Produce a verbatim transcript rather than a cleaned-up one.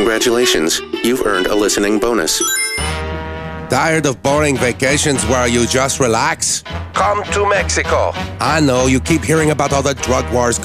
Congratulations, you've earned a listening bonus. Tired of boring vacations where you just relax? Come to Mexico. I know, you keep hearing about all the drug wars